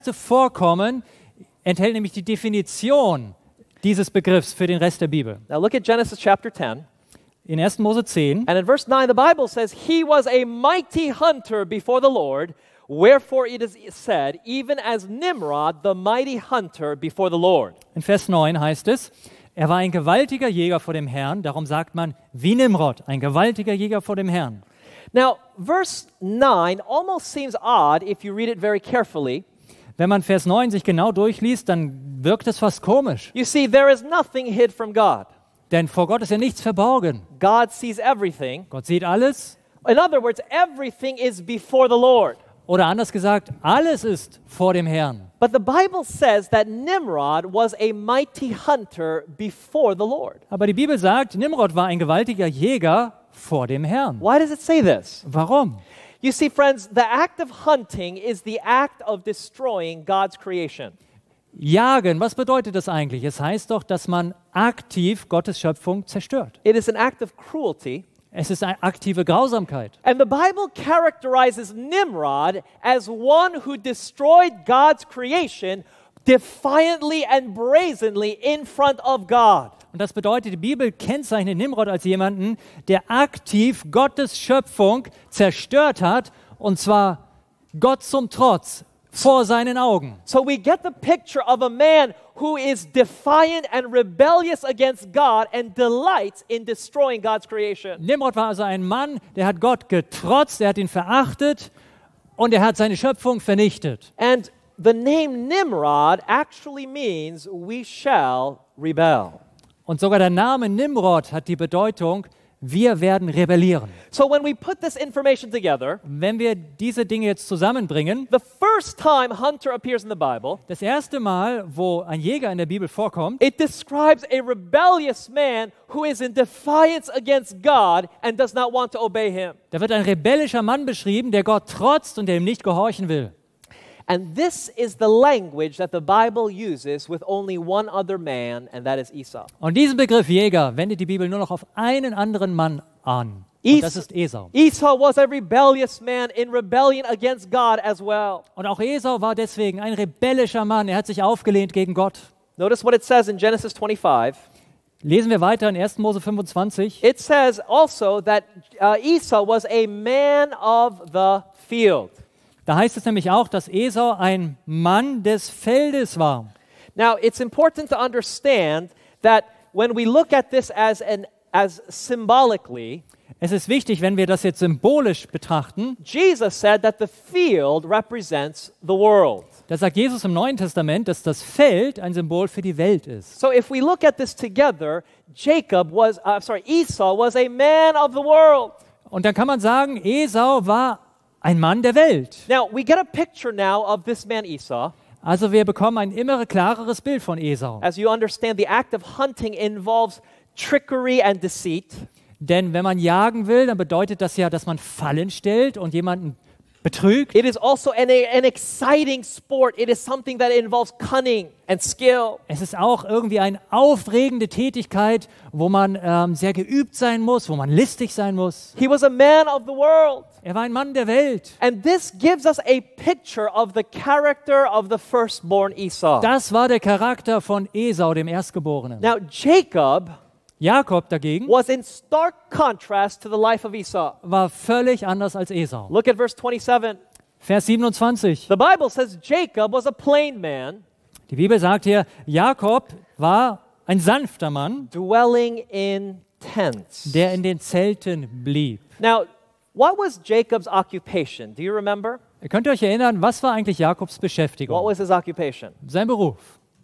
Vorkommen enthält nämlich die Definition dieses Begriffs für den Rest der Bibel. Now look at Genesis chapter 10. In 1. Mose 10. And in verse 9, the Bible says, "He was a mighty hunter before the Lord, wherefore it is said, even as Nimrod, the mighty hunter before the Lord." In Vers 9 heißt es, er war ein gewaltiger Jäger vor dem Herrn, darum sagt man, wie Nimrod, ein gewaltiger Jäger vor dem Herrn. Now, verse 9 almost seems odd if you read it very carefully. Wenn man Vers 9 sich genau durchliest, dann wirkt es fast komisch. You see, there is nothing hid from God. Denn vor Gott ist ja nichts verborgen. God sees everything. Gott sieht alles. In other words, everything is before the Lord. Oder anders gesagt, alles ist vor dem Herrn. But the Bible says that Nimrod was a mighty hunter before the Lord. Aber die Bibel sagt, Nimrod war ein gewaltiger Jäger vor dem Herrn. Why does it say this? Warum? You see, friends, the act of hunting is the act of destroying God's creation. Jagen, was bedeutet das eigentlich? Es heißt doch, dass man aktiv Gottes Schöpfung zerstört. It is an act of cruelty. Es ist eine aktive Grausamkeit. And the Bible characterizes Nimrod as one who destroyed God's creation defiantly and brazenly in front of God. Und das bedeutet, die Bibel kennzeichnet Nimrod als jemanden, der aktiv Gottes Schöpfung zerstört hat, und zwar Gott zum Trotz, vor seinen Augen. So we get the picture of a man who is defiant and rebellious against God and delights in destroying God's creation. Nimrod war also ein Mann, der hat Gott getrotzt, er hat ihn verachtet und er hat seine Schöpfung vernichtet. And the name Nimrod actually means we shall rebel. Und sogar der Name Nimrod hat die Bedeutung, wir werden rebellieren. So when we put this information together, Wenn wir diese Dinge jetzt zusammenbringen, the first time hunter appears in the Bible, das erste Mal, wo ein Jäger in der Bibel vorkommt, it describes a rebellious man who is in defiance against God and does not want to obey him. da wird ein rebellischer Mann beschrieben, der Gott trotzt und der ihm nicht gehorchen will. And this is the language that the Bible uses with only one other man, and that is Esau. Und diesen Begriff Jäger wendet die Bibel nur noch auf einen anderen Mann an. Und das ist Esau. Esau was a rebellious man in rebellion against God as well. Und auch Esau war deswegen ein rebellischer Mann. Er hat sich aufgelehnt gegen Gott. Notice what it says in Genesis 25. Lesen wir weiter in 1. Mose 25. It says also that Esau was a man of the field. Da heißt es nämlich auch, dass Esau ein Mann des Feldes war. Now, it's important to understand that when we look at this as symbolically, Es ist wichtig, wenn wir das jetzt symbolisch betrachten, Jesus said that the field represents the world. da sagt Jesus im Neuen Testament, dass das Feld ein Symbol für die Welt ist. So if we look at this together, Esau was a man of the world. Und dann kann man sagen, Esau war ein Mann der Welt. Now, we get a picture now of this man Esau. Also wir bekommen ein immer klareres Bild von Esau. As you understand, the act of hunting involves trickery and deceit. Denn wenn man jagen will, dann bedeutet das ja, dass man Fallen stellt und jemanden betrügt. It is also an exciting sport. It is something that involves cunning and skill. Es ist auch irgendwie eine aufregende Tätigkeit, wo man sehr geübt sein muss, wo man listig sein muss. He was a man of the world. Er war ein Mann der Welt. And this gives us a picture of the character of the firstborn Esau. Das war der Charakter von Esau, dem Erstgeborenen. Now, Jacob Jakob dagegen was in stark contrast to the life of Esau. war völlig anders als Esau. Look at verse 27. Vers 27. The Bible says Jacob was a plain man, Die Bibel sagt hier, Jakob war ein sanfter Mann, dwelling in tents. der in den Zelten blieb. Now, what was Jacob's occupation? Do you remember? Könnt ihr euch erinnern, was war eigentlich Jakobs What Beschäftigung? was his occupation? Sein Beruf.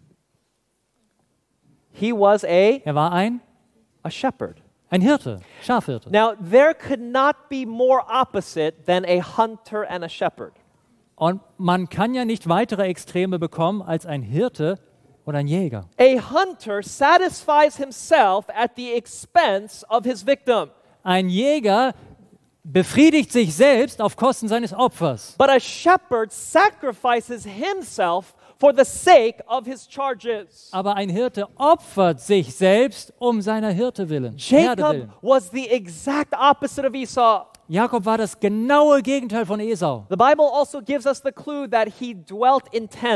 He was Er war ein shepherd. Hirte, Schafhirte. Now, there could not be more opposite than a hunter and a shepherd. Und man kann ja nicht weitere Extreme bekommen als ein Hirte oder ein Jäger. A hunter satisfies himself at the expense of his victim, Ein Jäger befriedigt sich selbst auf Kosten seines Opfers. but a shepherd sacrifices himself for the sake of his charges. Aber ein Hirte opfert sich selbst um seiner Herde willen. Jacob was the exact opposite of Esau. Jakob war das genaue Gegenteil von Esau. The Bible also gives us the clue that he dwelt in tents.